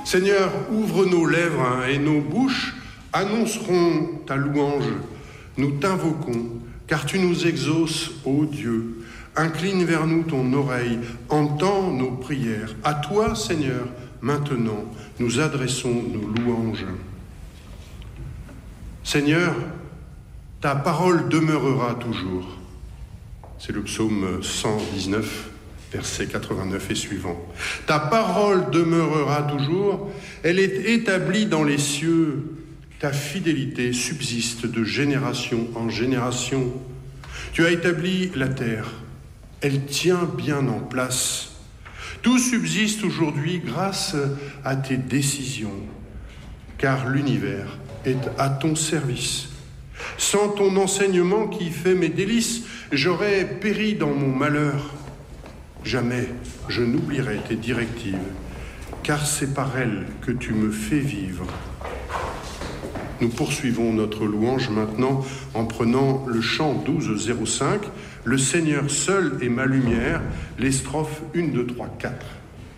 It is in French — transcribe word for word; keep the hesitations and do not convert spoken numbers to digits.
Seigneur, ouvre nos lèvres hein, et nos bouches annonceront ta louange. Nous t'invoquons, car tu nous exauces, ô Dieu. Incline vers nous ton oreille, entends nos prières. À toi, Seigneur, maintenant, nous adressons nos louanges. Seigneur, ta parole demeurera toujours. C'est le psaume cent dix-neuf, verset quatre-vingt-neuf et suivant. Ta parole demeurera toujours, elle est établie dans les cieux. Ta fidélité subsiste de génération en génération. Tu as établi la terre, elle tient bien en place. Tout subsiste aujourd'hui grâce à tes décisions, car l'univers est à ton service. Sans ton enseignement qui fait mes délices, j'aurais péri dans mon malheur. Jamais je n'oublierai tes directives, car c'est par elles que tu me fais vivre. Nous poursuivons notre louange maintenant en prenant le chant douze zéro cinq, « Le Seigneur seul est ma lumière », les strophes un, deux, trois, quatre.